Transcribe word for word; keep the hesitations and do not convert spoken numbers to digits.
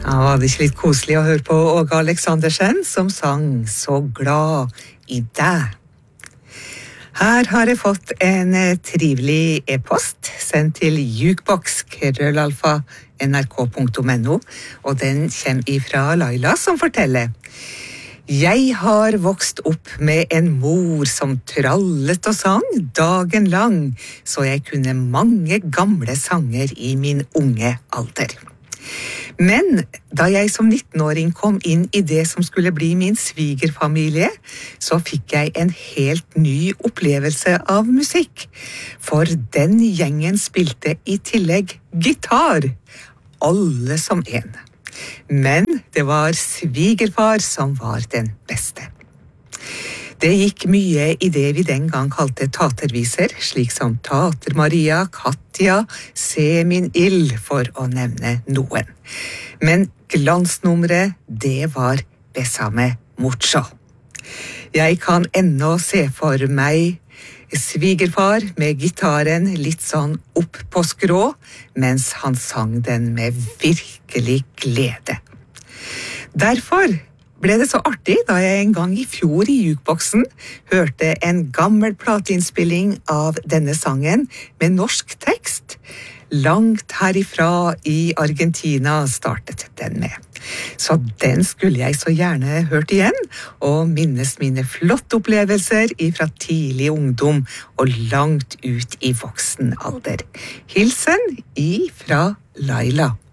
Ja, var det ikke litt koselig å høre på Åge Aleksandersen, som sang «Så glad i deg». Her har jeg fått en trivelig e-post sendt til jukebox krøllalfa nrk punktum no, og den kommer ifra Laila, som forteller: Jeg har vokst opp med en mor som trallet og sang dagen lang, så jeg kunne mange gamle sanger i min unge alder. Men da jeg som nittenåring kom inn i det som skulle bli min svigerfamilie, så fikk jeg en helt ny opplevelse av musikk. For den gjengen spilte i tillegg gitar, alle som en. Men det var svigerfar som var den beste. Det gikk mye i det vi den gang kalte taterviser, slik som Tater Maria, Katja, Se min ild, for å nevne noen. Men glansnummeret, det var Besame mucho. Jeg kan ennå se for meg svigerfar med gitaren litt sånn opp på skrå, mens han sang den med virkelig glede. Derfor ble det så artig da jeg en gang i fjor i jukeboksen hørte en gammel plateinnspilling av denne sangen med norsk tekst. Langt herifra i Argentina startet den med. Så den skulle jeg så gjerne hørt igjen, og minnes mine flotte opplevelser fra tidlig ungdom og langt ut i voksen alder. Hilsen ifra Laila.